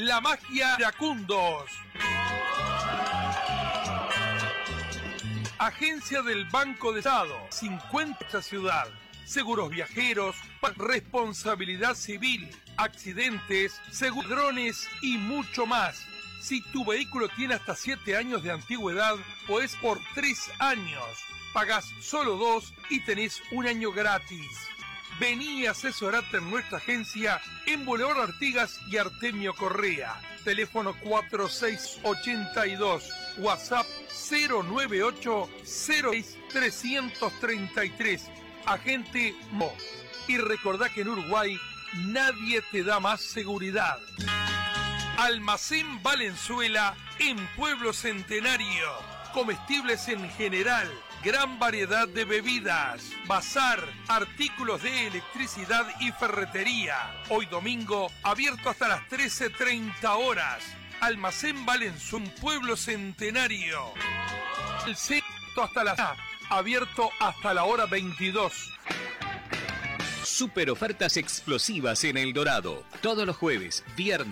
La magia Iracundos. Agencia del Banco de Estado, 50 ciudad. Seguros viajeros, responsabilidad civil, accidentes, seguros y mucho más. Si tu vehículo tiene hasta 7 años de antigüedad, pues por 3 años. Pagás solo 2 y tenés 1 año gratis. Vení y asesorate en nuestra agencia en Boulevard Artigas y Artemio Correa. Teléfono 4682, WhatsApp 098-06-333. Agente Mo. Y recordá que en Uruguay nadie te da más seguridad. Almacén Valenzuela en Pueblo Centenario. Comestibles en general, gran variedad de bebidas, bazar, artículos de electricidad y ferretería. Hoy domingo, abierto hasta las 13:30 horas. Almacén Valenzuela en Pueblo Centenario. El centro hasta abierto hasta la hora 22. Super ofertas explosivas en El Dorado. Todos los jueves, viernes